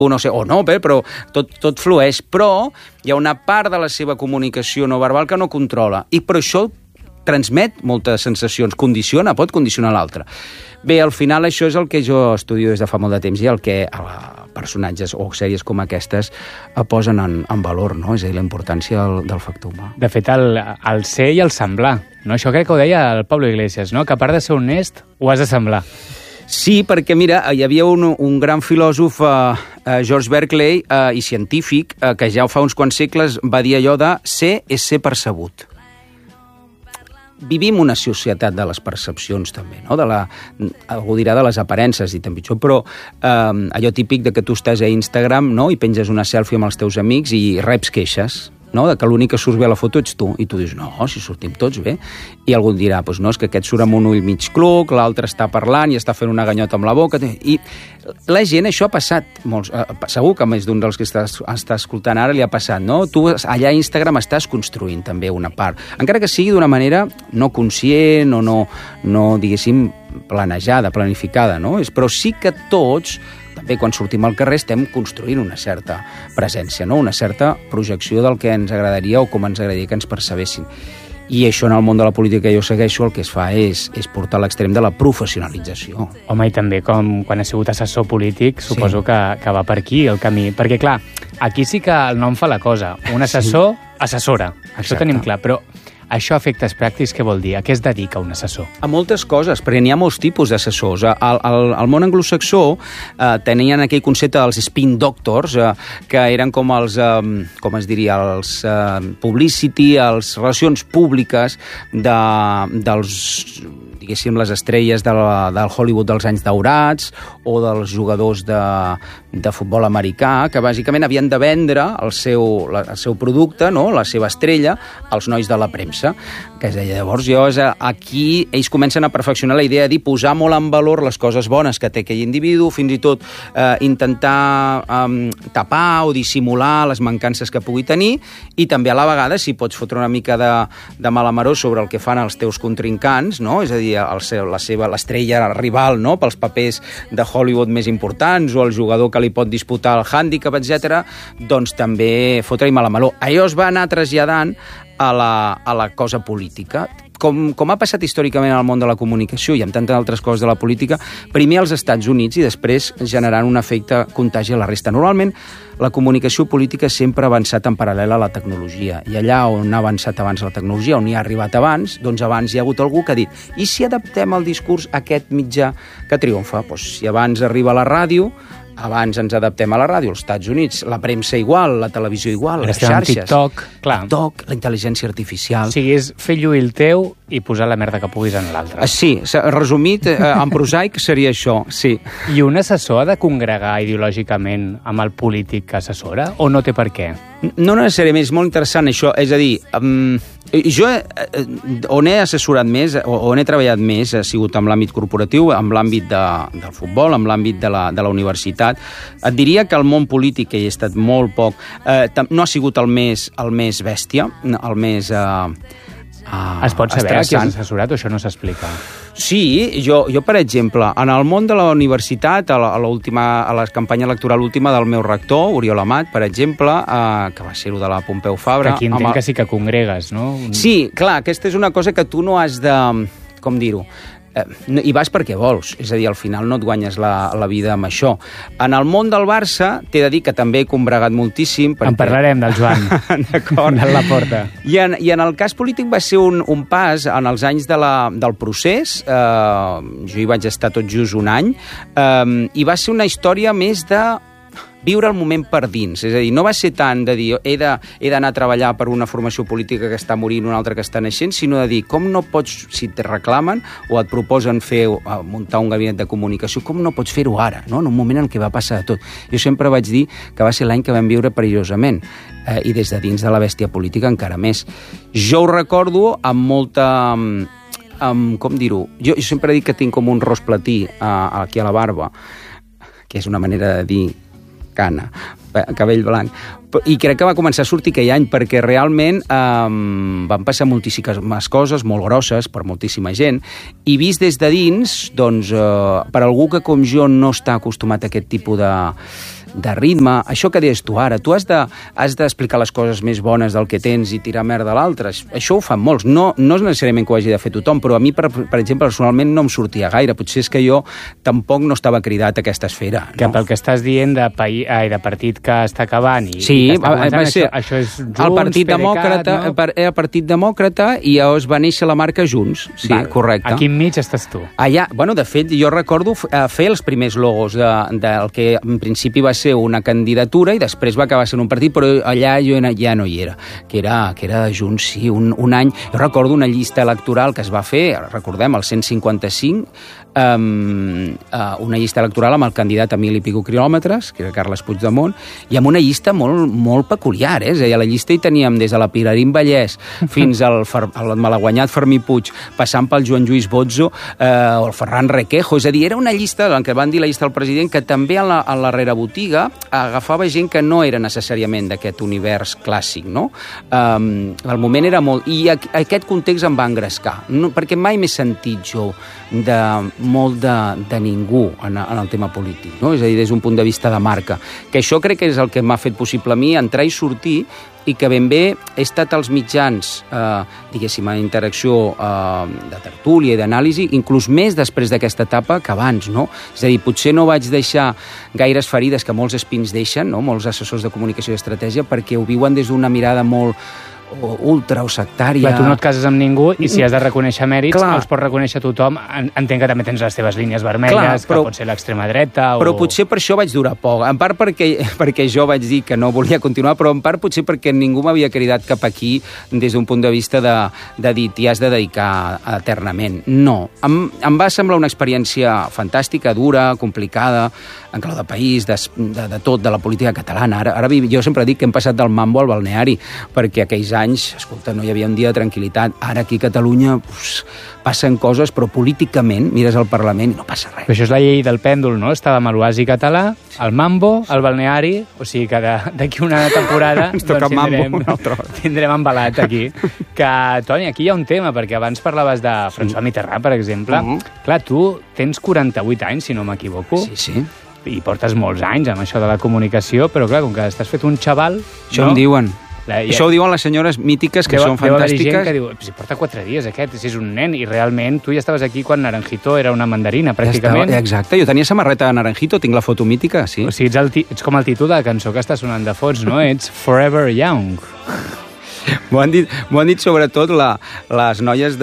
no sé, o no, però tot flueix, però hi ha una part de la seva comunicació no verbal que no controla, i per això transmet moltes sensacions, pot condicionar l'altre. Bé, al final això és el que jo estudio des de fa molt de temps i el que personatges o sèries com aquestes posen en valor, no? És a dir, la importància del factor humà. De fet, el ser i el semblar, no? Això crec que ho deia el Pablo Iglesias, no? Que a part de ser honest, ho has de semblar. Sí, perquè mira, hi havia un gran filòsof, George Berkeley, i científic, que ja fa uns quants segles va dir allò de ser és ser percebut. Vivim una societat de les percepcions, també, no? Algú dirà de les aparences, dit en pitjor, però allò típic de que tu estàs a Instagram, no?, i penges una selfie amb els teus amics i reps queixes, no?, de que l'únic que surts bé a la foto ets tu, i tu dius, no, si sortim tots bé, i algú dirà, doncs no, és que aquest surt amb un ull mig cluc, l'altre està parlant i està fent una ganyota amb la boca, i la gent, això ha passat, segur que més d'un dels que està escoltant ara li ha passat, no? Tu allà a Instagram estàs construint també una part, encara que sigui d'una manera no conscient o no diguéssim, planejada, planificada, no? Però sí que tots, també quan sortim al carrer, estem construint una certa presència, no? Una certa projecció del que ens agradaria o com ens agradaria que ens percebessin. I això en el món de la política que jo segueixo el que es fa és portar a l'extrem de la professionalització. Home, i també com quan has sigut assessor polític, suposo que va per aquí el camí. Perquè, clar, aquí sí que el nom fa la cosa. Un assessor, assessora. Això tenim clar, però això a efectes pràctics què vol dir? A què es dedica un assessor? A moltes coses, perquè n'hi ha molts tipus d'assessors. Al món anglosaxó tenien aquell concepte dels spin doctors, que eren com els, com es diria, els publicity, les relacions públiques dels, diguéssim, les estrelles del Hollywood dels anys daurats o dels jugadors de futbol americà, que bàsicament havien de vendre el seu producte, no?, la seva estrella, als nois de la premsa. Que és llavors, aquí ells comencen a perfeccionar la idea de dir, posar molt en valor les coses bones que té aquell individu, fins i tot intentar tapar o dissimular les mancances que pugui tenir, i també a la vegada, si pots fotre una mica de malamaró sobre el que fan els teus contrincants, no? És a dir, l'estrella rival, no?, pels papers de Hollywood més importants, o el jugador que li pot disputar el hàndicap, etc., doncs també fotre-hi malamaró. Allò es va anar traslladant a la cosa política. Com ha passat històricament al món de la comunicació i amb tantes altres coses de la política, primer als Estats Units i després generant un efecte contagi a la resta. Normalment, la comunicació política sempre ha avançat en paral·lel a la tecnologia, i allà on ha avançat abans la tecnologia, on hi ha arribat abans, doncs abans hi ha hagut algú que ha dit, i si adaptem el discurs a aquest mitjà que triomfa? Doncs si abans arriba la ràdio, abans ens adaptem a la ràdio, als Estats Units, la premsa igual, la televisió igual, les xarxes. TikTok, clar. TikTok, la intel·ligència artificial. O sigui, és fer lluir el teu i posar la merda que puguis en l'altre. Sí, resumit, en prosaic seria això, sí. I un assessor ha de congregar ideològicament amb el polític que assessora, o no té per què? No necessàriament, és molt interessant això, és a dir, jo on he assessorat més, on he treballat més, ha sigut en l'àmbit corporatiu, en l'àmbit del futbol, en l'àmbit de la universitat. Et diria que el món polític, que hi he estat molt poc, no ha sigut el més bèstia, el més es pot saber a qui has assessorat o això no s'explica? Sí, jo, per exemple, en el món de la universitat, a la campanya electoral última del meu rector, Oriol Amat, per exemple, que va ser-ho de la Pompeu Fabra. Que aquí entenc que sí que congregues, no? Sí, clar, aquesta és una cosa que tu no has de... Com dir-ho? I vas perquè vols, és a dir, al final no et guanyes la vida amb això. En el món del Barça t'he de dir que també he combregat moltíssim perquè... En parlarem del Joan. D'acord. De la porta. I en el cas polític va ser un pas en els anys del procés, jo hi vaig estar tot just un any, i va ser una història més de viure el moment per dins, és a dir, no va ser tant de dir he d'anar a treballar per una formació política que està morint, una altra que està naixent, sinó de dir com no pots, si et reclamen o et proposen muntar un gabinet de comunicació, com no pots fer-ho ara, no? En un moment en què va passar de tot. Jo sempre vaig dir que va ser l'any que vam viure perillosament, i des de dins de la bèstia política encara més. Jo ho recordo amb molta... com dir-ho? Jo sempre dic que tinc com un ros platí aquí a la barba, que és una manera de dir cana, cabell blanc. I crec que va començar a sortir aquell any perquè realment van passar moltíssimes coses molt grosses per moltíssima gent, i vist des de dins, doncs, per algú que com jo no està acostumat a aquest tipus de ritme, això que deies tu ara, tu has d'explicar les coses més bones del que tens i tirar merda a l'altre. Això ho fan molts. No és necessàriament que ho hagi de fer tothom, però a mi, per exemple, personalment no em sortia gaire. Potser és que jo tampoc no estava cridat a aquesta esfera. Que pel que estàs dient de partit que està acabant i sí, que està començant, va ser això és Junts, el Partit PDeCAT, Demòcrata, no? Era el Partit Demòcrata i llavors va néixer la marca Junts. Sí, correcte. Aquí enmig estàs tu. Allà, bueno, de fet, jo recordo fer els primers logos del que en principi va ser una candidatura i després va acabar sent un partit, però allà jo ja no hi era, que era de Junts, sí, un any. Jo recordo una llista electoral que es va fer, recordem, el 155, una llista electoral amb el candidat a 1.000 i pico quilòmetres, que era Carles Puigdemont, i amb una llista molt, molt peculiar, eh? A la llista hi teníem des de la Pilarín Vallès fins al malaguanyat Fermí Puig, passant pel Joan Lluís Bozzo o el Ferran Requejo, és a dir, era una llista, el que van dir la llista del president, que també a la rerebotiga agafava gent que no era necessàriament d'aquest univers clàssic, no? Al moment era molt... I aquest context em va engrescar, perquè mai m'he sentit jo molt de ningú en el tema polític, no? És a dir, des d'un punt de vista de marca. Que això crec que és el que m'ha fet possible a mi entrar i sortir, i que ben bé he estat als mitjans, diguéssim, en interacció de tertúlia i d'anàlisi, inclús més després d'aquesta etapa que abans, no? És a dir, potser no vaig deixar gaires ferides que molts espins deixen, no? Molts assessors de comunicació i estratègia, perquè ho viuen des d'una mirada molt ultra o sectària. Clar, tu no et cases amb ningú i si has de reconèixer mèrits, els pots reconèixer tothom. Entenc que també tens les teves línies vermelles, que pot ser l'extrema dreta o... Però potser per això vaig durar poc. En part perquè jo vaig dir que no volia continuar, però en part potser perquè ningú m'havia cridat cap aquí des d'un punt de vista de dir t'hi has de dedicar eternament. No. Em va semblar una experiència fantàstica, dura, complicada, en clau de país, de tot, de la política catalana. Ara jo sempre dic que hem passat del mambo al balneari, perquè aquells anys, escolta, no hi havia un dia de tranquil·litat. Ara aquí a Catalunya passen coses, però políticament mires al Parlament i no passa res. Però això és la llei del pèndol, no? Estàvem a l'oasi català, al mambo, al balneari, o sigui que d'aquí una temporada ens toca mambo una altra vegada. Tindrem embalat aquí. Que, Toni, aquí hi ha un tema, perquè abans parlaves de François Mitterrand, per exemple. Clar, tu tens 48 anys, si no m'equivoco. Sí. I portes molts anys amb això de la comunicació, però clar, com que estàs fet un xaval... Això em diuen. Això ho diuen les senyores mítiques, que són fantàstiques. Deu haver gent que diu, si porta 4 dies aquest, si és un nen, i realment tu ja estaves aquí quan Naranjito era una mandarina, pràcticament. Ja exacte, jo tenia samarreta de Naranjito, tinc la foto mítica, sí. O sigui, ets com el títol de la cançó que està sonant de fons, no? Ets Forever Young. M'ho han dit sobretot les noies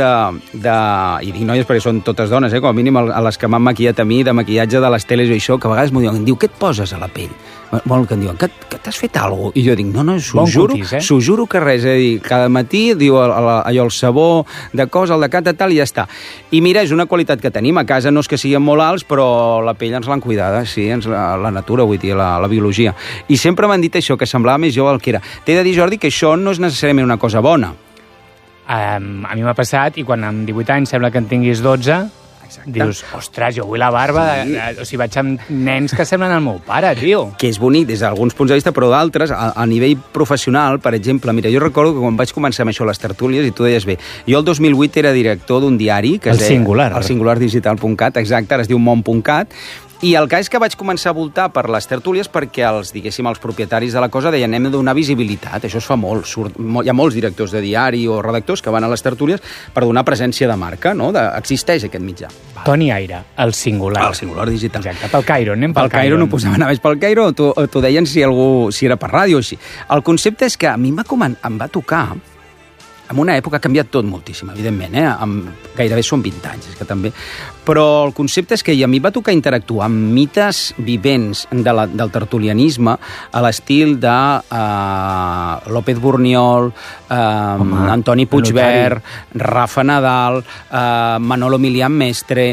i dic noies perquè són totes dones, com a mínim a les que m'han maquillat a mi, de maquillatge de les teles i això, que a vegades m'ho diuen, què et poses a la pell? Molt que em diuen, que t'has fet alguna cosa? I jo dic, no, s'ho juro que res, és a dir, cada matí diu allò, el sabó de cos, el de cat, tal, i ja està. I mira, és una qualitat que tenim a casa, no és que siguin molt alts, però la pell ens l'han cuidada, sí, la natura, vull dir, la biologia. I sempre m'han dit això, que semblava més jove el que era. T'he de dir, Jordi, que això no és necessàriament una cosa bona. A mi m'ha passat, i quan amb 18 anys sembla que en tinguis 12... Exacte. Dius, ostres, jo vull la barba... O sigui, vaig amb nens que semblen el meu pare, tio. Que és bonic des d'alguns punts de vista, però d'altres, a nivell professional, per exemple, mira, jo recordo que quan vaig començar amb això les tertúlies, i tu deies bé, jo el 2008 era director d'un diari... que el Singular. El singulardigital.cat, exacte, ara es diu món.cat, i el cas és que vaig començar a voltar per les tertúlies perquè els propietaris de la cosa deien hem de donar visibilitat, això es fa molt. Hi ha molts directors de diari o redactors que van a les tertúlies per donar presència de marca, no? Existeix aquest mitjà. Toni Aire, el Singular. El Singular Digital. Exacte, pel Cairo, anem pel Cairo. No posaven a més pel Cairo, t'ho deien si era per ràdio o així. El concepte és que a mi em va tocar... En una època ha canviat tot moltíssim, evidentment, gairebé són 20 anys, és que també... Però el concepte és que a mi va tocar interactuar amb mites vivents del tertulianisme a l'estil de López Borniol, Antoni Puigvert, Rafa Nadal, Manolo Milian Mestre...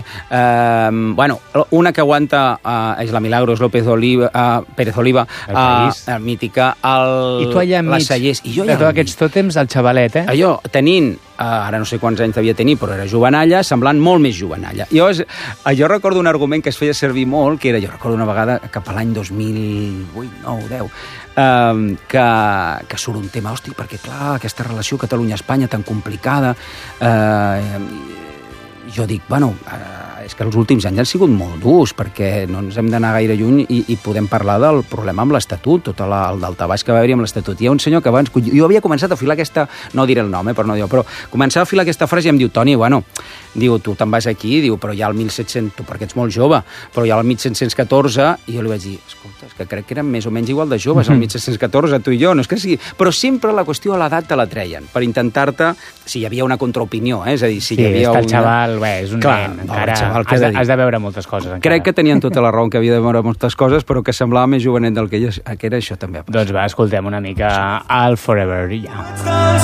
una que aguanta és la Milagros Pérez Oliva, mítica, I tu allà enmig, de tots aquests tòtems, el xavalet, Allò, tenint, ara no sé quants anys devia tenir, però era jovenalla, semblant molt més jovenalla. Jo recordo un argument que es feia servir molt, que era, jo recordo una vegada, cap a l'any 2008, 9, 10, que surt un tema, hosti, perquè clar, aquesta relació Catalunya-Espanya tan complicada, jo dic, és que els últims anys han sigut molt durs, perquè no ens hem d'anar gaire lluny i podem parlar del problema amb l'Estatut, tot el daltabaix que va haver-hi amb l'Estatut. Hi ha un senyor que abans... Jo havia començat a filar aquesta... No diré el nom, per no dir-ho, però començava a filar aquesta frase i em diu, Toni, bueno, diu, tu te'n vas aquí, diu, però hi ha el 1700... Tu, perquè ets molt jove, però hi ha el 1714, i jo li vaig dir, escolta, és que crec que érem més o menys igual de joves, el 1714, tu i jo, no és que sigui... Però sempre la qüestió a l'edat te la treien, per intentar-te... Si hi havia una contraopinió, és a dir, si hi havia el xaval, és un nen, encara has de veure moltes coses. Encara. Crec que tenien tota la raó, que havia de veure moltes coses, però que semblava més jovenet del que era, això també ha passat. Doncs va, escoltem una mica al Forever, ja.